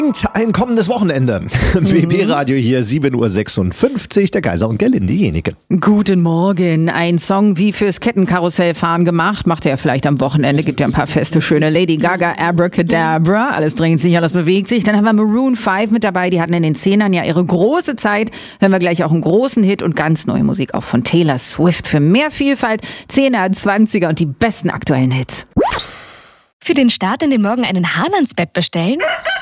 Ein kommendes Wochenende. BB-Radio hier, 7.56 Uhr, der Geiser und Gerlinde Jenike. Guten Morgen. Ein Song wie fürs Kettenkarussellfahren gemacht. Macht er ja vielleicht am Wochenende. Gibt ja ein paar feste, schöne. Lady Gaga, Abracadabra. Alles dreht sich, alles bewegt sich. Dann haben wir Maroon 5 mit dabei. Die hatten in den 10ern ja ihre große Zeit. Hören wir gleich auch einen großen Hit und ganz neue Musik auch von Taylor Swift. Für mehr Vielfalt, 10er, 20er und die besten aktuellen Hits. Für den Start in den Morgen einen Hahn ans Bett bestellen?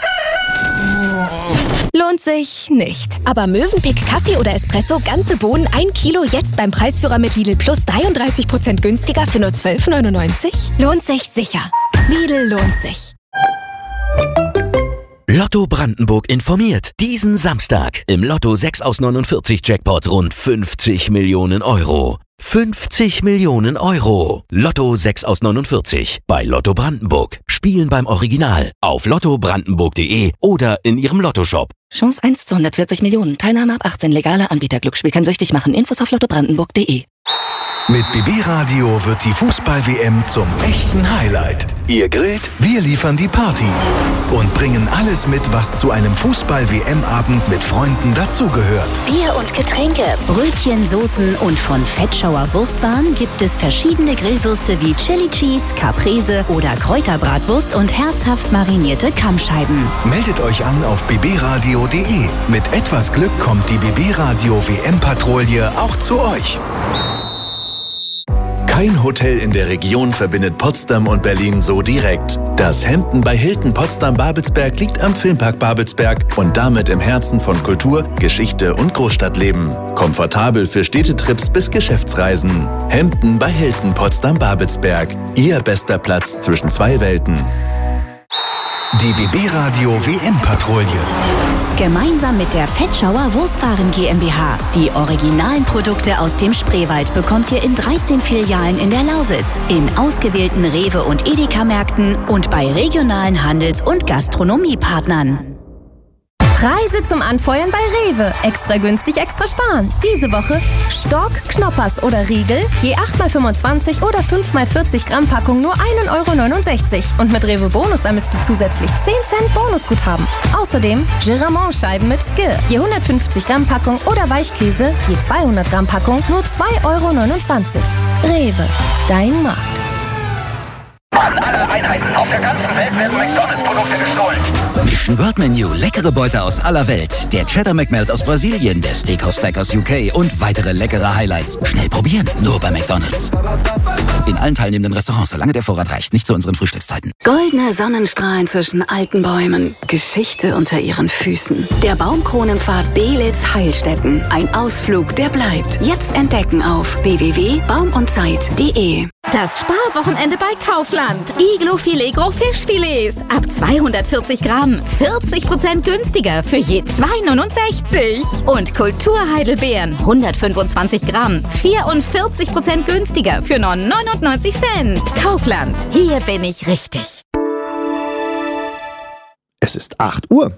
Lohnt sich nicht. Aber Mövenpick Kaffee oder Espresso, ganze Bohnen, 1 Kilo, jetzt beim Preisführer mit Lidl Plus 33% günstiger für nur 12,99? Lohnt sich sicher. Lidl lohnt sich. Lotto Brandenburg informiert. Diesen Samstag im Lotto 6 aus 49 Jackpot rund 50 Millionen Euro. 50 Millionen Euro. Lotto 6 aus 49 bei Lotto Brandenburg. Spielen beim Original auf lottobrandenburg.de oder in Ihrem Lottoshop. Chance 1 zu 140 Millionen. Teilnahme ab 18. Legaler Anbieter. Glücksspiel kann süchtig machen. Infos auf lottobrandenburg.de. Mit BB Radio wird die Fußball-WM zum echten Highlight. Ihr grillt, wir liefern die Party und bringen alles mit, was zu einem Fußball-WM-Abend mit Freunden dazugehört. Bier und Getränke, Brötchen, Soßen und von Fettschauer Wurstbahn gibt es verschiedene Grillwürste wie Chili Cheese, Caprese oder Kräuterbratwurst und herzhaft marinierte Kammscheiben. Meldet euch an auf bbradio.de. Mit etwas Glück kommt die BB Radio WM-Patrouille auch zu euch. Kein Hotel in der Region verbindet Potsdam und Berlin so direkt. Das Hampton bei Hilton Potsdam-Babelsberg liegt am Filmpark Babelsberg und damit im Herzen von Kultur, Geschichte und Großstadtleben. Komfortabel für Städtetrips bis Geschäftsreisen. Hampton bei Hilton Potsdam-Babelsberg. Ihr bester Platz zwischen zwei Welten. Die BB Radio WM-Patrouille. Gemeinsam mit der Fettschauer Wurstwaren GmbH. Die originalen Produkte aus dem Spreewald bekommt ihr in 13 Filialen in der Lausitz, in ausgewählten Rewe- und Edeka-Märkten und bei regionalen Handels- und Gastronomiepartnern. Preise zum Anfeuern bei Rewe. Extra günstig, extra sparen. Diese Woche Stork, Knoppers oder Riegel, je 8x25 oder 5x40 Gramm Packung nur 1,69 €. Und mit Rewe Bonus sammelst du zusätzlich 10 Cent Bonusguthaben. Außerdem Giramont-Scheiben mit Skill, je 150 Gramm Packung oder Weichkäse, je 200 Gramm Packung nur 2,29 €. Rewe, dein Markt. An alle Einheiten auf der ganzen Welt werden McDonalds-Produkte gestohlen. Mission World Menu, leckere Beute aus aller Welt. Der Cheddar McMelt aus Brasilien, der Steakhouse Stack aus UK und weitere leckere Highlights. Schnell probieren, nur bei McDonalds. In allen teilnehmenden Restaurants, solange der Vorrat reicht, nicht zu unseren Frühstückszeiten. Goldene Sonnenstrahlen zwischen alten Bäumen. Geschichte unter ihren Füßen. Der Baumkronenpfad Belitz-Heilstätten. Ein Ausflug, der bleibt. Jetzt entdecken auf www.baumundzeit.de. Das Sparwochenende bei Kaufland. Iglo-Filet Gros Fischfilets. Ab 240 Gramm. 40% günstiger für je 2,69 €. Und Kulturheidelbeeren. 125 Gramm. 44% günstiger für nur 99 Cent. Kaufland. Hier bin ich richtig. Es ist 8 Uhr.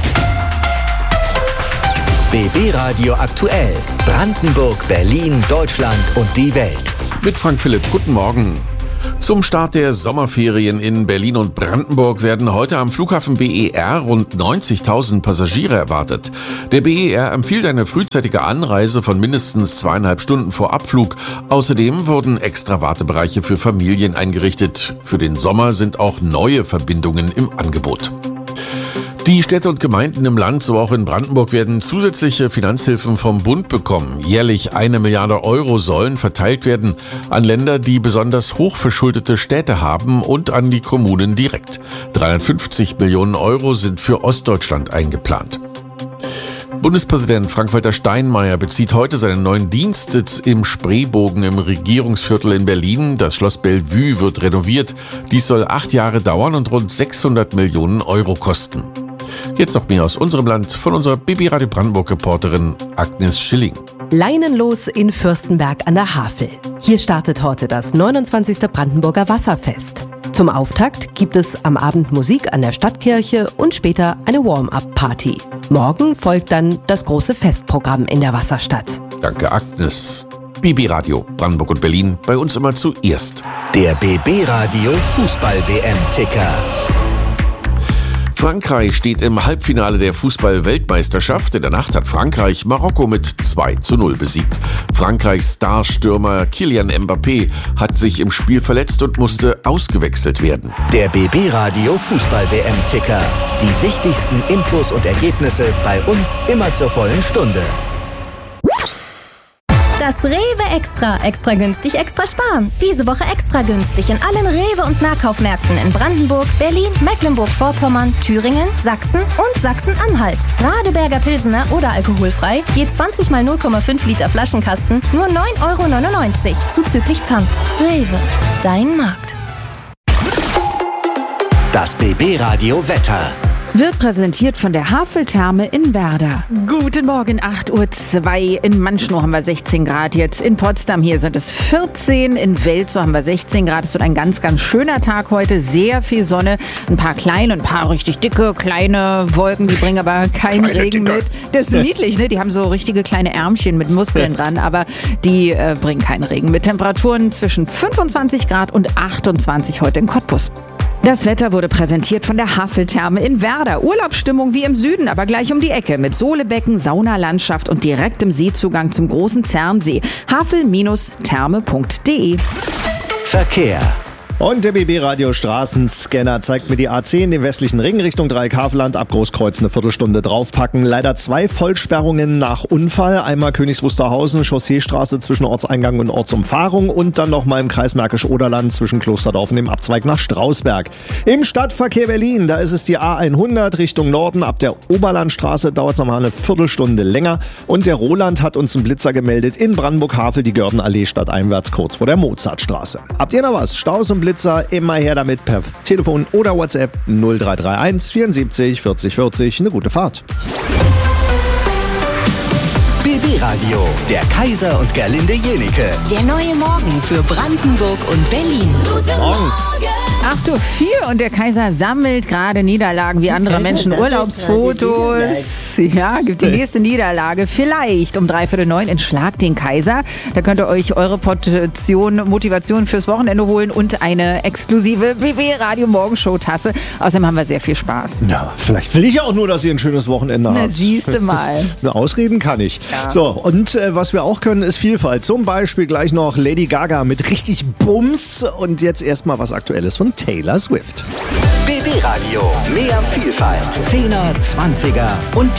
BB Radio aktuell. Brandenburg, Berlin, Deutschland und die Welt. Mit Frank Philipp, guten Morgen. Zum Start der Sommerferien in Berlin und Brandenburg werden heute am Flughafen BER rund 90.000 Passagiere erwartet. Der BER empfiehlt eine frühzeitige Anreise von mindestens 2,5 Stunden vor Abflug. Außerdem wurden extra Wartebereiche für Familien eingerichtet. Für den Sommer sind auch neue Verbindungen im Angebot. Die Städte und Gemeinden im Land, so auch in Brandenburg, werden zusätzliche Finanzhilfen vom Bund bekommen. Jährlich 1 Milliarde Euro sollen verteilt werden an Länder, die besonders hochverschuldete Städte haben und an die Kommunen direkt. 350 Millionen Euro sind für Ostdeutschland eingeplant. Bundespräsident Frank-Walter Steinmeier bezieht heute seinen neuen Dienstsitz im Spreebogen im Regierungsviertel in Berlin. Das Schloss Bellevue wird renoviert. Dies soll 8 Jahre dauern und rund 600 Millionen Euro kosten. Jetzt noch mehr aus unserem Land von unserer BB Radio Brandenburg-Reporterin Agnes Schilling. Leinenlos in Fürstenberg an der Havel. Hier startet heute das 29. Brandenburger Wasserfest. Zum Auftakt gibt es am Abend Musik an der Stadtkirche und später eine Warm-up-Party. Morgen folgt dann das große Festprogramm in der Wasserstadt. Danke, Agnes. BB Radio Brandenburg und Berlin, bei uns immer zuerst. Der BB Radio Fußball-WM-Ticker. Frankreich steht im Halbfinale der Fußball-Weltmeisterschaft. In der Nacht hat Frankreich Marokko mit 2:0 besiegt. Frankreichs Starstürmer Kylian Mbappé hat sich im Spiel verletzt und musste ausgewechselt werden. Der BB Radio Fußball-WM-Ticker. Die wichtigsten Infos und Ergebnisse bei uns immer zur vollen Stunde. Das Rewe Extra. Extra günstig, extra sparen. Diese Woche extra günstig in allen Rewe- und Nahkaufmärkten in Brandenburg, Berlin, Mecklenburg-Vorpommern, Thüringen, Sachsen und Sachsen-Anhalt. Radeberger Pilsener oder alkoholfrei, je 20 mal 0,5 Liter Flaschenkasten, nur 9,99 € zuzüglich Pfand. Rewe, dein Markt. Das BB Radio Wetter. Wird präsentiert von der Haveltherme in Werder. Guten Morgen, 8:02 Uhr. In Manschnow haben wir 16 Grad jetzt. In Potsdam hier sind es 14. In Welzow haben wir 16 Grad. Es wird ein ganz, ganz schöner Tag heute. Sehr viel Sonne. Ein paar kleine, ein paar richtig dicke, kleine Wolken. Die bringen aber keinen Regen mit. Das ist niedlich, ne? Die haben so richtige kleine Ärmchen mit Muskeln dran. Aber die bringen keinen Regen mit. Temperaturen zwischen 25 Grad und 28 heute in Cottbus. Das Wetter wurde präsentiert von der Haveltherme in Werder. Urlaubsstimmung wie im Süden, aber gleich um die Ecke mit Sohlebecken, Saunalandschaft und direktem Seezugang zum großen Zernsee. havel-therme.de. Verkehr. Und der BB-Radio Straßenscanner zeigt mir die A10 in den westlichen Ring Richtung Dreieckhaveland ab Großkreuz eine Viertelstunde draufpacken. Leider 2 Vollsperrungen nach Unfall. Einmal Königs Wusterhausen, Chausseestraße zwischen Ortseingang und Ortsumfahrung und dann nochmal im Kreis Märkisch-Oderland zwischen Klosterdorf und dem Abzweig nach Strausberg. Im Stadtverkehr Berlin, da ist es die A100 Richtung Norden. Ab der Oberlandstraße dauert es nochmal eine Viertelstunde länger. Und der Roland hat uns einen Blitzer gemeldet in Brandenburg-Havel, die Gördenallee stadteinwärts kurz vor der Mozartstraße. Habt ihr noch was? Staus und Blitzer, immer her damit per Telefon oder WhatsApp 0331 74 40 40. Eine gute Fahrt. BB Radio, der Kaiser und Gerlinde Jenike. Der neue Morgen für Brandenburg und Berlin. Guten Morgen. 8:04 Uhr und der Kaiser sammelt gerade Niederlagen wie andere Menschen. Urlaubsfotos. Ja, gibt die nächste Niederlage. Vielleicht um 8:45 in Schlag den Kaiser. Da könnt ihr euch eure Portion Motivation fürs Wochenende holen und eine exklusive BB-Radio-Morgenshow-Tasse. Außerdem haben wir sehr viel Spaß. Ja, vielleicht will ich auch nur, dass ihr ein schönes Wochenende habt. Na, siehste mal. Ausreden kann ich. Ja. So, und was wir auch können, ist Vielfalt. Zum Beispiel gleich noch Lady Gaga mit richtig Bums und jetzt erstmal was Aktuelles von Taylor Swift. BB Radio, mehr Vielfalt. 10er, 20er und